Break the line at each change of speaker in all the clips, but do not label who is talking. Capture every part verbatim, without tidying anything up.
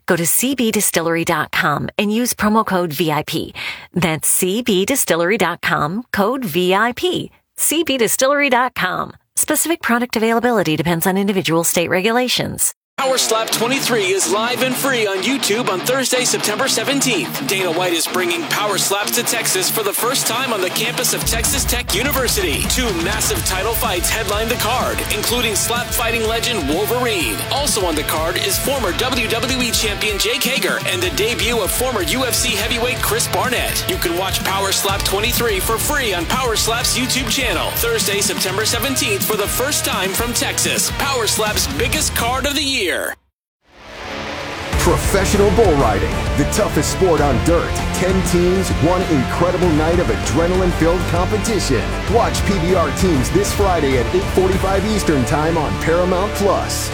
go to c b distillery dot com and use promo code V I P. That's c b distillery dot com, code V I P. c b distillery dot com. Specific product availability depends on individual state regulations.
Power Slap twenty-three is live and free on YouTube on Thursday, September seventeenth. Dana White is bringing Power Slaps to Texas for the first time on the campus of Texas Tech University. Two massive title fights headline the card, including slap fighting legend Wolverine. Also on the card is former W W E champion Jake Hager and the debut of former U F C heavyweight Chris Barnett. You can watch Power Slap twenty-three for free on Power Slap's YouTube channel. Thursday, September seventeenth for the first time from Texas. Power Slap's biggest card of the year.
Professional bull riding, the toughest sport on dirt. Ten teams, one incredible night of adrenaline-filled competition. Watch P B R teams this Friday at eight forty-five Eastern Time on Paramount Plus.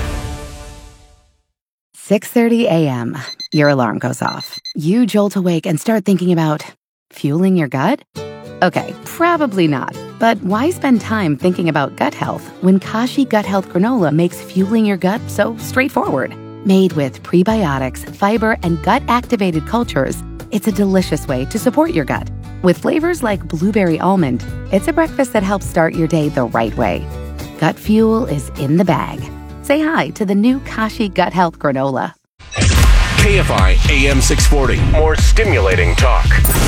six thirty a.m. Your alarm goes off. You jolt awake and start thinking about fueling your gut? Okay, probably not. But why spend time thinking about gut health when Kashi Gut Health Granola makes fueling your gut so straightforward? Made with prebiotics, fiber, and gut-activated cultures, it's a delicious way to support your gut. With flavors like blueberry almond, it's a breakfast that helps start your day the right way. Gut fuel is in the bag. Say hi to the new Kashi Gut Health Granola.
K F I A M six forty. More stimulating talk.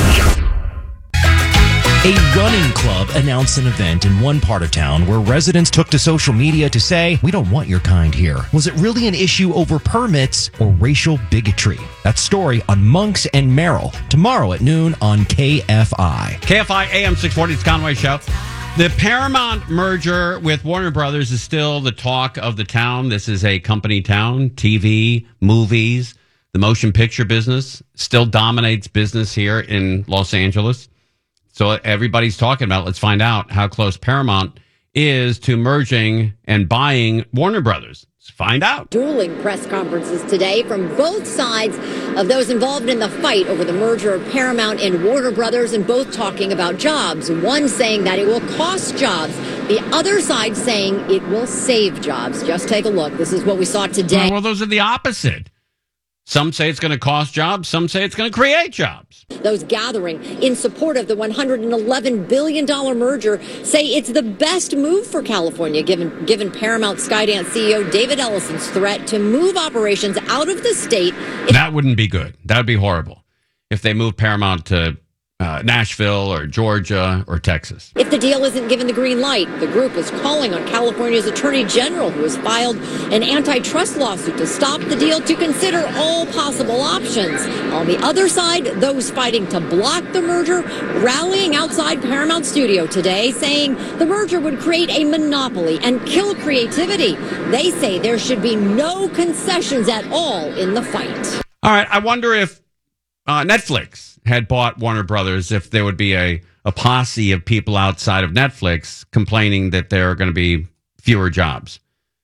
A running club announced an event in one part of town where residents took to social media to say, "We don't want your kind here." Was it really an issue over permits or racial bigotry? That story on Monks and Merrill tomorrow at noon on K F I.
K F I A M six forty, it's Conway Show. The Paramount merger with Warner Brothers is still the talk of the town. This is a company town. T V, movies, the motion picture business still dominates business here in Los Angeles. So everybody's talking about, let's find out how close Paramount is to merging and buying Warner Brothers. Let's find out.
Dueling press conferences today from both sides of those involved in the fight over the merger of Paramount and Warner Brothers, and both talking about jobs. One saying that it will cost jobs. The other side saying it will save jobs. Just take a look. This is what we saw today.
Well, those are the opposite. Some say it's going to cost jobs. Some say it's going to create jobs.
Those gathering in support of the one hundred eleven billion dollars merger say it's the best move for California, given given Paramount Skydance C E O David Ellison's threat to move operations out of the state.
That wouldn't be good. That would be horrible if they move Paramount to uh, Nashville or Georgia or Texas.
If the deal isn't given the green light, the group is calling on California's Attorney General, who has filed an antitrust lawsuit to stop the deal, to consider all possible options. On the other side, those fighting to block the merger rallying outside Paramount Studio today, saying the merger would create a monopoly and kill creativity. They say there should be no concessions at all in the fight.
All right, I wonder if uh, Netflix had bought Warner Brothers, if there would be a, a posse of people outside of Netflix complaining that there are going to be fewer jobs.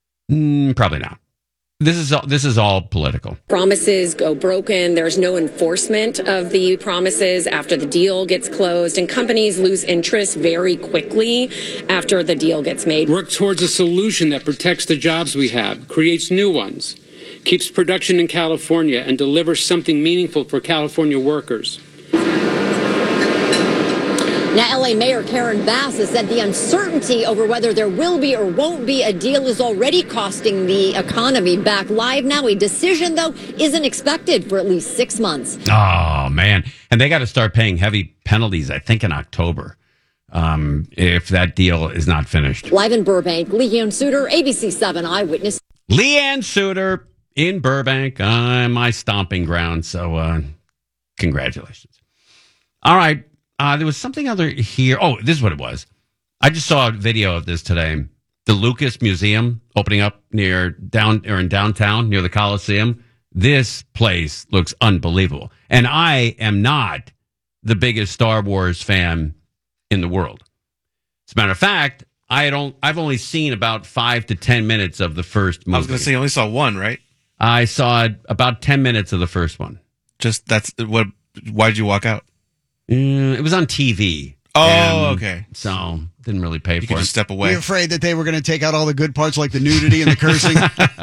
Mm, probably not. This is all, this is all political.
Promises go broken. There's no enforcement of the promises after the deal gets closed, and companies lose interest very quickly after the deal gets made.
Work towards a solution that protects the jobs we have, creates new ones, keeps production in California, and delivers something meaningful for California workers.
Now, L A Mayor Karen Bass has said the uncertainty over whether there will be or won't be a deal is already costing the economy back. Live now, a decision, though, isn't expected for at least six months.
Oh, man. And they got to start paying heavy penalties, I think, in October, um, if that deal is not finished.
Live in Burbank, Leanne Suter, A B C seven Eyewitness.
Leanne Suter in Burbank, uh, my stomping ground. So uh, congratulations. All right. Uh, there was something other here. Oh, this is what it was. I just saw a video of this today. The Lucas Museum opening up near down or in downtown near the Coliseum. This place looks unbelievable. And I am not the biggest Star Wars fan in the world. As a matter of fact, I don't. I've only seen about five to ten minutes of the first movie.
I was going to say you only saw one, right?
I saw about ten minutes of the first one.
Just that's what. Why did you walk out?
Mm, it was on T V.
Oh,
And
okay.
So didn't really pay
You
for
could
it.
just step
Were
away.
you afraid that they were going to take out all the good parts like the nudity and the cursing?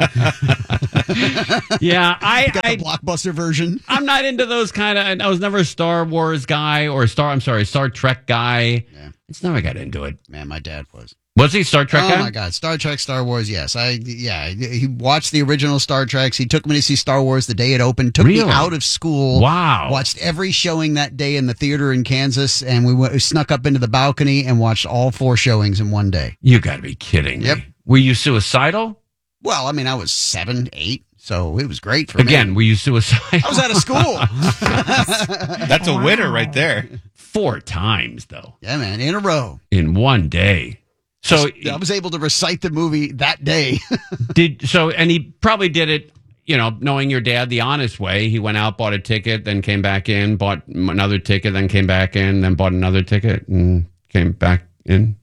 Yeah, I,
Got
I
the blockbuster version.
I'm not into those kind of. I was never a Star Wars guy or Star. I'm sorry, Star Trek guy.
Yeah.
It's never got into it.
Man, my dad was.
Was he Star Trek
Oh
guy?
my God, Star Trek, Star Wars. Yes, I yeah. He watched the original Star Treks. He took me to see Star Wars the day it opened. Took
Really?
me out of school.
Wow.
Watched every showing that day in the theater in Kansas, and we, went, we snuck up into the balcony and watched all four showings in one day.
You got to be kidding me.
Yep.
Were you suicidal?
Well, I mean, I was seven, eight, so it was great for
Again,
me.
were you suicidal?
I was out of school.
That's a winner right there.
Four times, though.
Yeah, man, in a row.
In one day. So
I was able to recite the movie that day.
did so, and he probably did it, you know, knowing your dad the honest way. He went out, bought a ticket, then came back in, bought another ticket, then came back in, then bought another ticket, and came back in,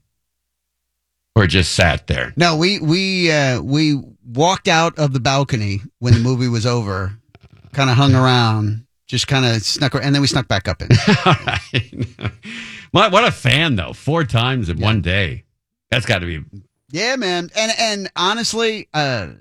or just sat there.
No, we we uh, we walked out of the balcony when the movie was over, kind of hung around, just kind of snuck, and then we snuck back up in.
All right. What what a fan though! Four times in
Yeah.
one day. That's got to be.
Yeah, man, and and honestly, uh,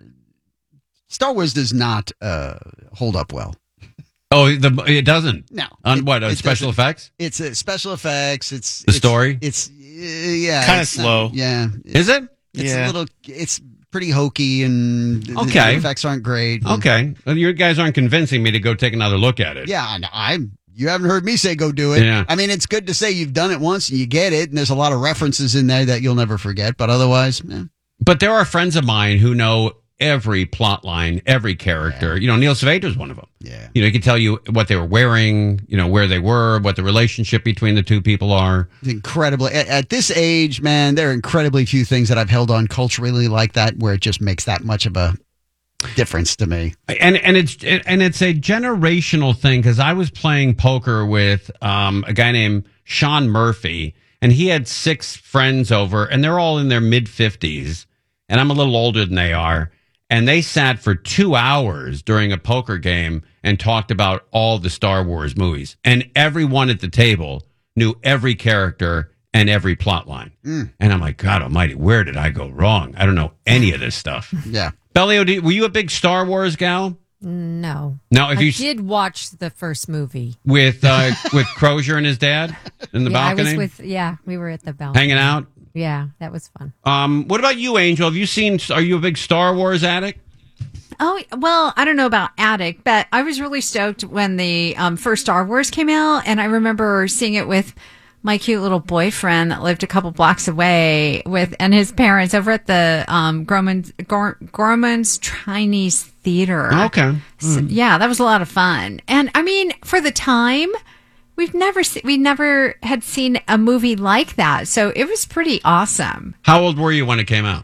Star Wars does not uh, hold up well.
Oh, the it doesn't.
No,
On
it-
what? On
it
special
doesn't.
effects?
It's uh, special effects. It's
The
it's,
story?
It's uh, yeah,
Kinda
it's not-
slow.
yeah,
Is it?
it's
Yeah.
a little. It's pretty hokey, and the-
Okay.
the effects aren't great.
Okay. Well, you guys aren't convincing me to go take another look at it.
Yeah, I, I you haven't heard me say go do it.
Yeah.
I mean, it's good to say you've done it once and you get it, and there's a lot of references in there that you'll never forget. But otherwise, eh.
But there are friends of mine who know every plot line, every character. You know, Neil Savader's one of them.
Yeah.
You know, he can tell you what they were wearing, you know, where they were, what the relationship between the two people are.
It's incredibly at, at this age, man. There are incredibly few things that I've held on culturally like that, where it just makes that much of a difference to me.
And and it's and it's a generational thing, because I was playing poker with um, a guy named Sean Murphy, and he had six friends over, and they're all in their mid fifties, and I'm a little older than they are, and they sat for two hours during a poker game and talked about all the Star Wars movies, and everyone at the table knew every character and every plot line.
Mm.
And I'm like, God Almighty, where did I go wrong? I don't know any of this stuff.
Yeah.
Bellio, did- were you a big Star Wars gal?
No.
No, if
I
you
did watch the first movie.
with uh, with Crozier and his dad in the
yeah,
balcony,
I was with, yeah, we were at the balcony.
hanging out.
Yeah, that was fun.
Um, what about you, Angel? Have you seen? Are you a big Star Wars addict?
Oh, well, I don't know about addict, but I was really stoked when the um, first Star Wars came out. And I remember seeing it with my cute little boyfriend that lived a couple blocks away with, and his parents over at the um, Grauman's, Gor- Grauman's Chinese Theater.
Okay.
So, yeah, that was a lot of fun. And I mean, for the time, we've never, se- we never had seen a movie like that. So it was pretty awesome.
How old were you when it came out?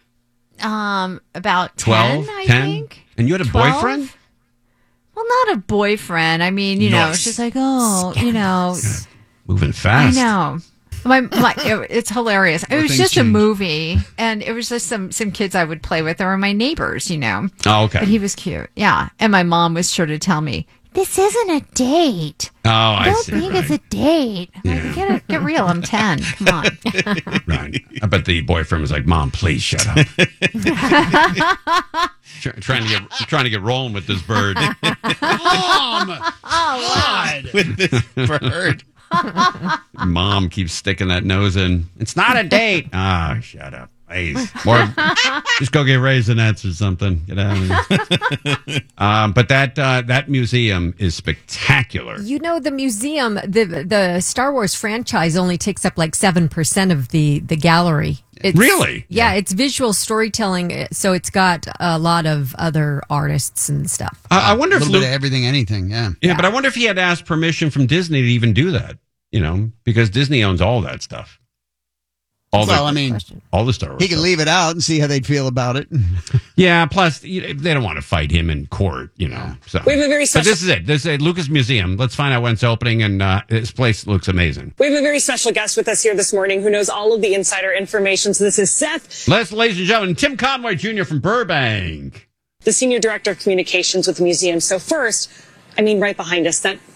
Um, about
Twelve,
ten, I
ten,
think.
and you had a
twelve?
boyfriend.
Well, not a boyfriend. I mean, you know,
Nice.
it's just like, oh, you know,
Moving
I
fast.
know. My, my, it- it's hilarious. It
More
was
things
just a
change.
movie, and it was just some some kids I would play with. They were my neighbors, you know.
Oh, okay.
But he was cute, yeah. And my mom was sure to tell me, "This isn't a date.
Oh, I
Don't
see.
think
Right.
it's a date. I'm like, get it, get real. I'm ten. Come on."
Right. I bet the boyfriend was like, "Mom, please shut up." Try, trying to get trying to get rolling with this bird.
Mom,
oh,
with this bird.
Mom keeps sticking that nose in. It's not a date. Ah, shut up. Please. Or just go get raisinets or something. Get out of here. um, but that uh, that museum is spectacular.
You know, the museum, the the Star Wars franchise only takes up like seven percent of the, the gallery. It's,
Really?
Yeah, it's visual storytelling, so it's got a lot of other artists and stuff.
I, I wonder
a
if
little bit
Luke,
of everything, anything. Yeah.
yeah, but I wonder if he had asked permission from Disney to even do that. You know, because Disney owns all that stuff. All
Well,
the,
I mean,
all the Star Wars.
he can
stuff.
leave it out and see how they'd feel about it.
Yeah. Plus, you know, they don't want to fight him in court. You know. So.
We have a very
But
special-
this is it. This is Lucas Museum. Let's find out when it's opening, and uh, this place looks amazing.
We have a very special guest with us here this morning who knows all of the insider information. So this is Seth,
Let's, ladies and gentlemen, Tim Conway Junior from Burbank.
the Senior Director of Communications with the museum. So first, I mean, right behind us, that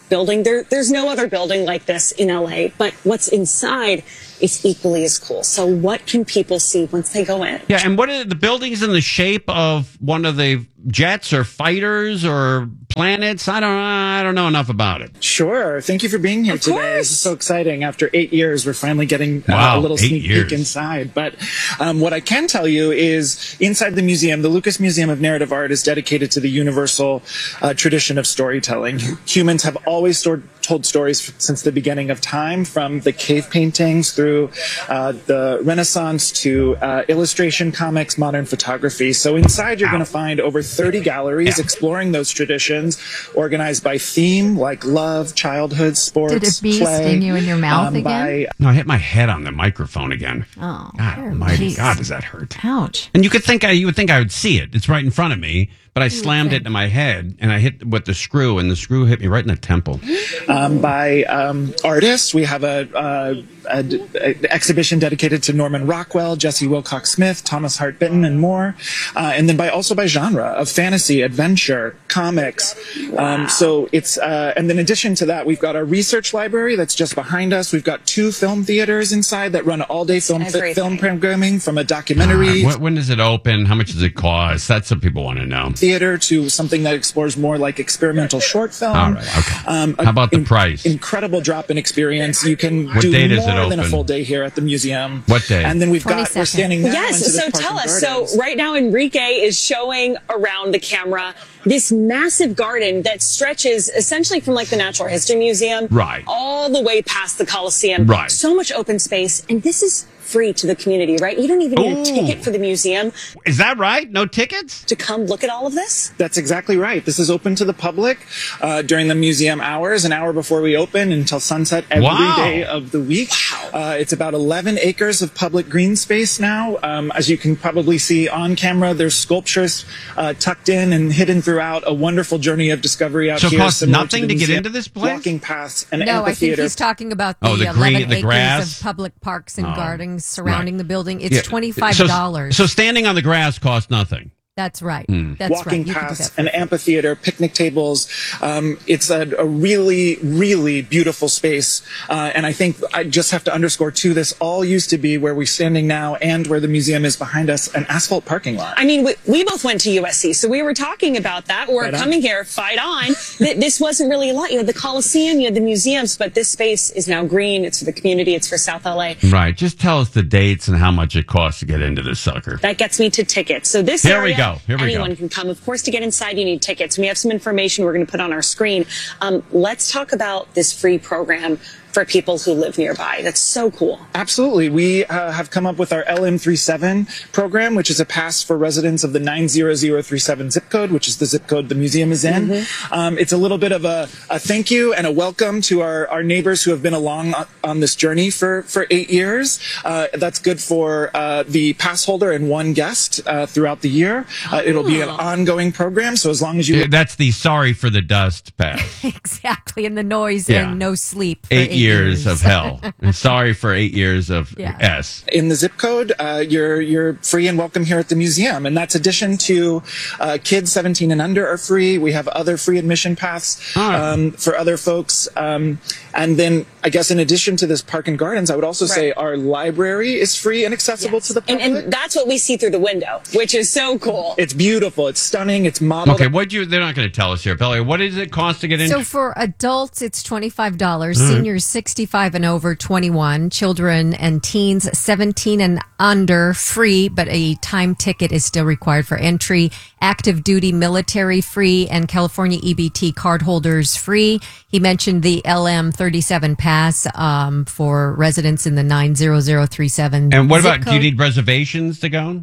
building. There, there's no other building like this in L A, but what's inside is equally as cool. So what can people see once they go in?
Yeah, and what are the buildings in the shape of one of the jets or fighters or planets? I don't I don't know enough about it.
Sure. Thank you for being here
Of
today.
course.
This is so exciting. After eight years, we're finally getting uh,
Wow,
a little
eight
sneak
years.
peek inside. But um, what I can tell you is inside the museum, the Lucas Museum of Narrative Art is dedicated to the universal uh, tradition of storytelling. Humans have always stored, told stories f- since the beginning of time, from the cave paintings through uh, the Renaissance to uh, illustration, comics, modern photography. So inside, you're going to find over thirty galleries exploring those traditions, organized by theme, like love, childhood, sports,
Did a bee
play.
sting you in your mouth
um,
again?
by-
No, I hit my head on the microphone again.
Oh,
God
dear,
almighty,
jeez.
God, does that hurt?
Ouch.
And you could think I, you would think I would see it. It's right in front of me, but I slammed it into my head and I hit with the screw, and the screw hit me right in the temple.
um, by um, artists. We have a, a, a, a exhibition dedicated to Norman Rockwell, Jesse Wilcox Smith, Thomas Hart Benton, and more. Uh, and then by also by genre of fantasy, adventure, comics. Um, so it's uh, and then in addition to that, we've got our research library that's just behind us. We've got two film theaters inside that run all day film
Everything.
film programming, from a documentary
Uh, when, when does it open? How much does it cost? That's what people want to know.
theater to something that explores more like experimental short film.
All right, okay.
Um,
How about the
in-
price?
Incredible drop-in experience. You can
What
do
day does it
more than a
open?
full day here at the museum.
What day?
And then we've got, we're
twenty-second.
standing now into
Yes,
this
so
park
tell
and
us. So
gardens.
right now Enrique is showing around the camera this massive garden that stretches essentially from like the Natural History Museum
Right.
all the way past the Coliseum.
Right.
So much open space. And this is free to the community, right? You don't even need
Ooh.
a ticket for the museum
Is that right? No tickets?
to come look at all of this.
That's exactly right. This is open to the public uh, during the museum hours, an hour before we open until sunset every day
Wow.
of the week. Uh, it's about eleven acres of public green space now. Um, as you can probably see on camera, there's sculptures uh, tucked in and hidden throughout. A wonderful journey of discovery out
So it
here.
costs
similar
nothing
the
to get
museum.
into this place?
Walking paths, an
No, I think
amphitheater.
he's talking about the,
Oh, the green-
eleven
the
acres
grass?
of public parks and
Oh,
gardens surrounding
right.
the building. It's
Yeah.
twenty-five
So,
dollars.
so standing on the grass costs nothing.
That's right.
Hmm.
That's
walking
right. You can do
past
that.
an amphitheater, picnic tables. Um, it's a, a really, really beautiful space. Uh, and I think I just have to underscore too, this all used to be where we're standing now and where the museum is behind us, an asphalt parking lot.
I mean, we, we both went to U S C, so we were talking about that. We're
Right on.
coming here, fight on. Th- this wasn't really a lot. You had the Coliseum, you had the museums, but this space is now green. It's for the community. It's for South L A.
Right. Just tell us the dates and how much it costs to get into this sucker.
That gets me to tickets. So this
Here we
area,
go. Here we
anyone
go.
can come. Of course, to get inside, you need tickets. We have some information we're going to put on our screen. Um, let's talk about this free program for people who live nearby. That's so cool.
Absolutely. We uh, have come up with our L M thirty-seven program, which is a pass for residents of the nine zero zero three seven zip code, which is the zip code the museum is in.
Mm-hmm.
Um, it's a little bit of a, a thank you and a welcome to our, our neighbors who have been along on, on this journey for, for eight years. Uh, that's good for uh, the pass holder and one guest uh, throughout the year. Uh, it'll be an ongoing program, so as long as you...
Yeah, That's the sorry for the dust pass.
Exactly. And the noise
Yeah.
and no sleep. For
Eight, years, of hell. And sorry for eight years of
Yeah.
S.
In the zip code, uh, you're you're free and welcome here at the museum, and that's addition to uh, kids seventeen and under are free. We have other free admission paths um, for other folks, um, and then I guess in addition to this park and gardens, I would also say our library is free and accessible to the public.
And, and that's what we see through the window, which is so cool.
It's beautiful. It's stunning. It's modeled.
Okay, what you? They're not going to tell us here, Pelly. What does it cost to get in?
So for adults, it's twenty-five dollars.
Mm.
Seniors, sixty-five and over, twenty-one. Children and teens, seventeen and under, free, but a time ticket is still required for entry. Active duty military, free, and California E B T card holders, free. He mentioned the L M thirty-seven pass um, for residents in the nine zero zero three seven.
and what
zip
about? Do you
code.
need reservations to go?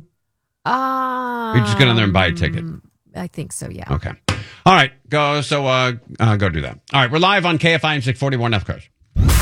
Um,
Or you just get on there and buy a ticket.
I think so. Yeah.
Okay. All right. Go. So uh, uh, go do that. All right. We're live on K F I M six forty-one F Coast.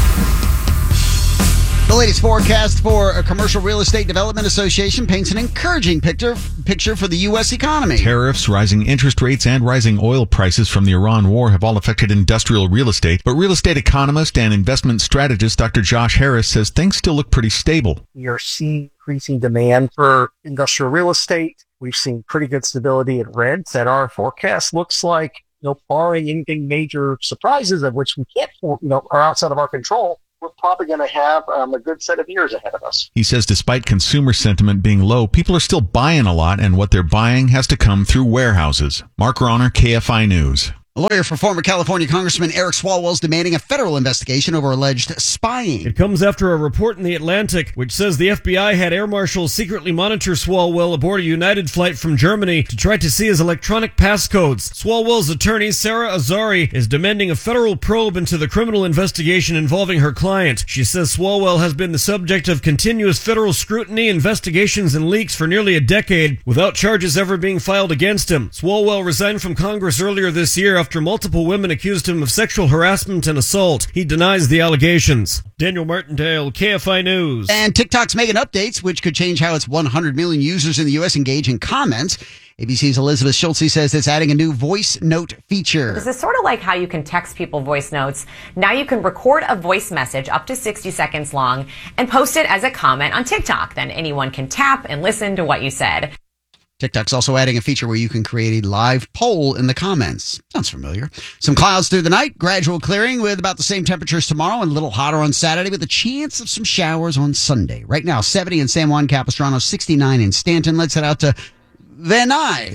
The latest forecast for a Commercial Real Estate Development Association paints an encouraging picture picture for the U S economy.
Tariffs, rising interest rates, and rising oil prices from the Iran war have all affected industrial real estate. But real estate economist and investment strategist Doctor Josh Harris says things still look pretty stable.
We are seeing increasing demand for industrial real estate. We've seen pretty good stability in rents, and our forecast looks like you know, barring anything major surprises of which we can't, you know, are outside of our control, we're probably going to have um, a good set of years ahead of us.
He says despite consumer sentiment being low, people are still buying a lot, and what they're buying has to come through warehouses. Mark Rauner, K F I News.
A lawyer for former California Congressman Eric Swalwell is demanding a federal investigation over alleged spying.
It comes after a report in The Atlantic, which says the F B I had air marshals secretly monitor Swalwell aboard a United flight from Germany to try to see his electronic passcodes. Swalwell's attorney, Sarah Azari, is demanding a federal probe into the criminal investigation involving her client. She says Swalwell has been the subject of continuous federal scrutiny, investigations, and leaks for nearly a decade, without charges ever being filed against him. Swalwell resigned from Congress earlier this year after multiple women accused him of sexual harassment and assault. He denies the allegations. Daniel Martindale, K F I News.
And TikTok's making updates, which could change how its one hundred million users in the U S engage in comments. A B C's Elizabeth Schultze says it's adding a new voice note feature.
This is sort of like how you can text people voice notes. Now you can record a voice message up to sixty seconds long and post it as a comment on TikTok. Then anyone can tap and listen to what you said.
TikTok's also adding a feature where you can create a live poll in the comments. Sounds familiar. Some clouds through the night, gradual clearing with about the same temperatures tomorrow and a little hotter on Saturday with a chance of some showers on Sunday. Right now, seventy in San Juan Capistrano, sixty-nine in Stanton. Let's head out to Van Nuys.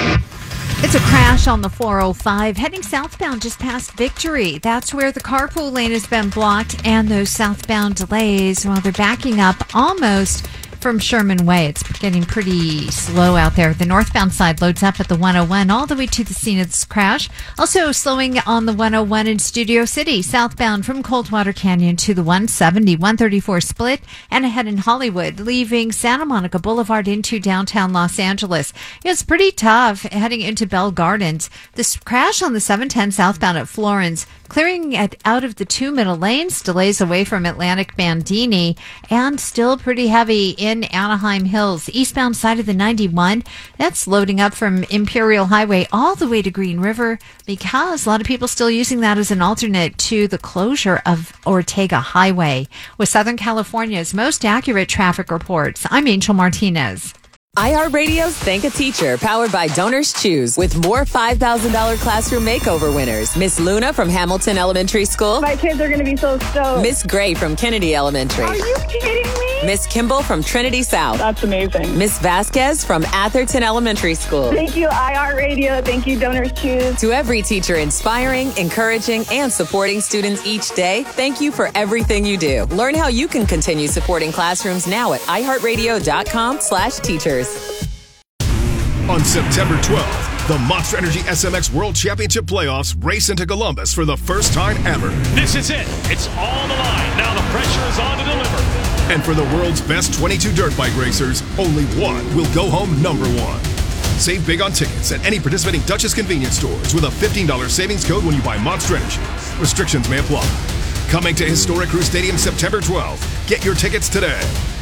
It's a crash on the four oh five heading southbound just past Victory. That's where the carpool lane has been blocked and those southbound delays while they're backing up almost from Sherman Way. It's getting pretty slow out there. The northbound side loads up at the one oh one all the way to the scene of this crash. Also slowing on the one oh one in Studio City, southbound from Coldwater Canyon to the one seventy, one thirty-four split, and ahead in Hollywood, leaving Santa Monica Boulevard into downtown Los Angeles. It's pretty tough heading into Bell Gardens. This crash on the seven ten southbound at Florence, clearing at, out of the two middle lanes, delays away from Atlantic Bandini, and still pretty heavy in Anaheim Hills. Eastbound side of the ninety-one, that's loading up from Imperial Highway all the way to Green River because a lot of people still using that as an alternate to the closure of Ortega Highway. With Southern California's most accurate traffic reports, I'm Angel Martinez.
iHeartRadio's Thank a Teacher, powered by Donors Choose, with more five thousand dollars classroom makeover winners. Miss Luna from Hamilton Elementary School.
My kids are going to be so stoked.
Miss Gray from Kennedy Elementary.
Are you kidding me?
Miss Kimball from Trinity South.
That's amazing.
Miss Vasquez from Atherton Elementary School.
Thank you, iHeartRadio. Thank you, Donors Choose.
To every teacher inspiring, encouraging, and supporting students each day, thank you for everything you do. Learn how you can continue supporting classrooms now at iHeartRadio.com slash teachers.
On September twelfth, the Monster Energy S M X World Championship Playoffs race into Columbus for the first time ever.
This is it. It's on the line. Now the pressure is on to deliver.
And for the world's best twenty-two dirt bike racers, only one will go home number one. Save big on tickets at any participating Dutchess convenience stores with a fifteen dollars savings code when you buy Monster Energy. Restrictions may apply. Coming to historic Crew Stadium September twelfth. Get your tickets today.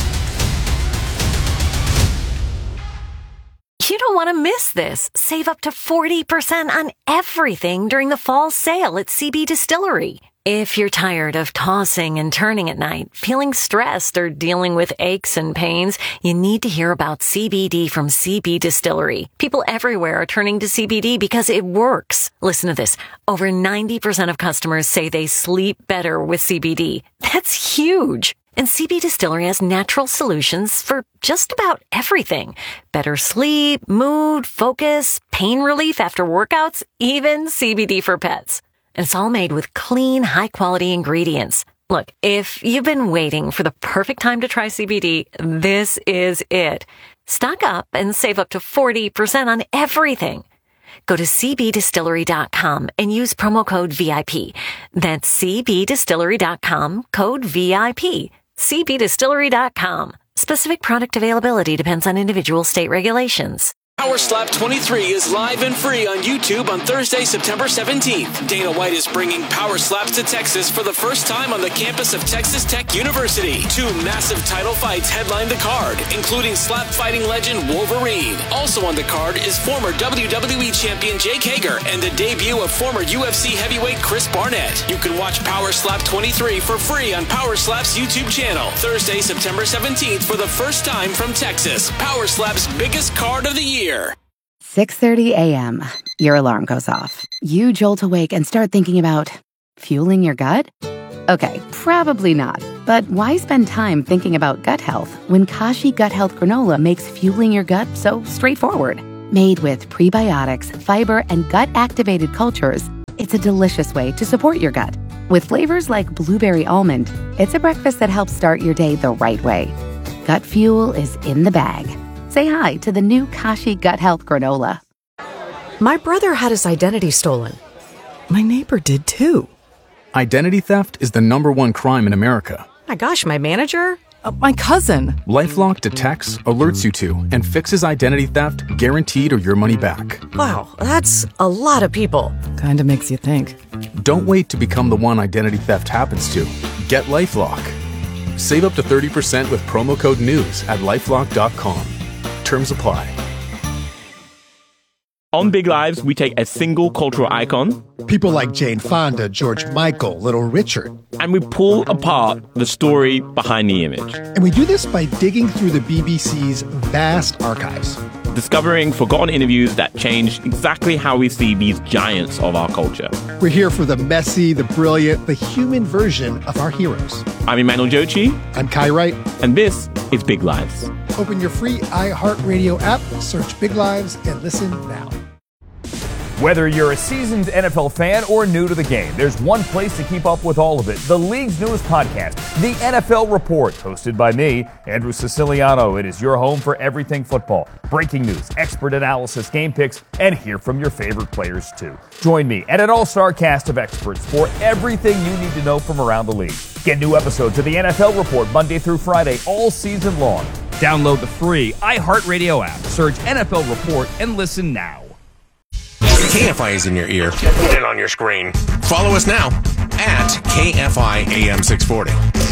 You don't want to miss this. Save up to forty percent on everything during the fall sale at C B Distillery. If you're tired of tossing and turning at night, feeling stressed, or dealing with aches and pains, you need to hear about C B D from C B Distillery. People everywhere are turning to C B D because it works. Listen to this. Over ninety percent of customers say they sleep better with C B D. That's huge. And C B Distillery has natural solutions for just about everything. Better sleep, mood, focus, pain relief after workouts, even C B D for pets. And it's all made with clean, high-quality ingredients. Look, if you've been waiting for the perfect time to try C B D, this is it. Stock up and save up to forty percent on everything. Go to c b distillery dot com and use promo code V I P. That's c b distillery dot com, code V I P. c b distillery dot com. Specific product availability depends on individual state regulations.
Power Slap twenty-three is live and free on YouTube on Thursday, September seventeenth. Dana White is bringing Power Slaps to Texas for the first time on the campus of Texas Tech University. Two massive title fights headline the card, including slap fighting legend Wolverine. Also on the card is former W W E champion Jake Hager and the debut of former U F C heavyweight Chris Barnett. You can watch Power Slap twenty-three for free on Power Slap's YouTube channel. Thursday, September seventeenth for the first time from Texas. Power Slap's biggest card of the year.
six thirty a.m., your alarm goes off. You jolt awake and start thinking about fueling your gut? Okay, probably not. But why spend time thinking about gut health when Kashi Gut Health Granola makes fueling your gut so straightforward? Made with prebiotics, fiber, and gut-activated cultures, it's a delicious way to support your gut. With flavors like blueberry almond, it's a breakfast that helps start your day the right way. Gut fuel is in the bag. Say hi to the new Kashi Gut Health Granola.
My brother had his identity stolen. My neighbor did too.
Identity theft is the number one crime in America.
My gosh, my manager? Uh, my cousin.
LifeLock detects, alerts you to, and fixes identity theft guaranteed or your money back.
Wow, that's a lot of people. Kinda makes you think.
Don't wait to become the one identity theft happens to. Get LifeLock. Save up to thirty percent with promo code NEWS at lifelock dot com. Terms apply.
On Big Lives, we take a single cultural icon,
people like Jane Fonda, George Michael, Little Richard,
and we pull apart the story behind the image.
And we do this by digging through the B B C's vast archives,
discovering forgotten interviews that changed exactly how we see these giants of our culture.
We're here for the messy, the brilliant, the human version of our heroes.
I'm Emmanuel Jochi.
I'm Kai Wright.
And this is Big Lives.
Open your free iHeartRadio app, search Big Lives, and listen now.
Whether you're a seasoned N F L fan or new to the game, there's one place to keep up with all of it. The league's newest podcast, The N F L Report, hosted by me, Andrew Siciliano. It is your home for everything football. Breaking news, expert analysis, game picks, and hear from your favorite players too. Join me and an all-star cast of experts for everything you need to know from around the league. Get new episodes of The N F L Report Monday through Friday all season long. Download the free iHeartRadio app, search N F L Report, and listen now.
K F I is in your ear and on your screen. Follow us now at K F I A M six forty.